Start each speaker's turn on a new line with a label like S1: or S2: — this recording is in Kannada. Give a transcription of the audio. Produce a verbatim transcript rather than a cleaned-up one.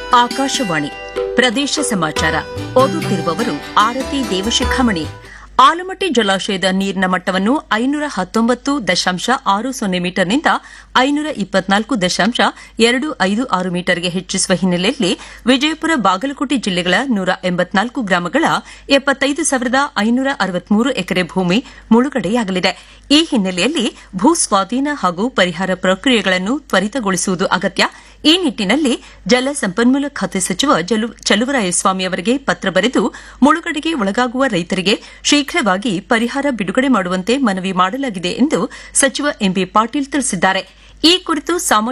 S1: ಆಕಾಶವಾಣಿ ಪ್ರದೇಶ ಸಮಾಚಾರ ಓದುತ್ತಿರುವವರು ಆರತಿ ದೇವಶಿಖಾಮಣಿ. ಆಲಮಟ್ಟಿ ಜಲಾಶಯದ ನೀರಿನ ಮಟ್ಟವನ್ನು ಐನೂರ ಹತ್ತೊಂಬತ್ತು ದಶಾಂಶ ಆರು ಸೊನ್ನೆ ಮೀಟರ್ನಿಂದ ಐನೂರ ಇಪ್ಪತ್ನಾಲ್ಕು ದಶಾಂಶ ಎರಡು ಐದು ಆರು ಮೀಟರ್ಗೆ ಹೆಚ್ಚಿಸುವ ಹಿನ್ನೆಲೆಯಲ್ಲಿ ವಿಜಯಪುರ ಬಾಗಲಕೋಟೆ ಜಿಲ್ಲೆಗಳ ನೂರ ಎಂಬತ್ನಾಲ್ಕು ಗ್ರಾಮಗಳ ಎಪ್ಪತ್ತೈದು ಸಾವಿರದ ಐನೂರ ಅರವತ್ಮೂರು ಎಕರೆ ಭೂಮಿ ಮುಳುಗಡೆಯಾಗಲಿದೆ. ಈ ಹಿನ್ನೆಲೆಯಲ್ಲಿ ಭೂ ಸ್ವಾಧೀನ ಹಾಗೂ ಪರಿಹಾರ ಪ್ರಕ್ರಿಯೆಗಳನ್ನು ತ್ವರಿತಗೊಳಿಸುವುದು ಅಗತ್ಯ. ಈ ನಿಟ್ಟಿನಲ್ಲಿ ಜಲ ಸಂಪನ್ಮೂಲ ಖಾತೆ ಸಚಿವ ಚಲುವರಾಯಸ್ವಾಮಿ ಅವರಿಗೆ ಪತ್ರ ಬರೆದು ಮುಳುಗಡೆಗೆ ಒಳಗಾಗುವ ರೈತರಿಗೆ ಶೀಘ್ರವಾಗಿ ಪರಿಹಾರ ಬಿಡುಗಡೆ ಮಾಡುವಂತೆ ಮನವಿ ಮಾಡಲಾಗಿದೆ ಎಂದು ಸಚಿವ ಎಂಬಿ ಪಾಟೀಲ್ ತಿಳಿಸಿದ್ದಾರೆ. ಈ ಕುರಿತು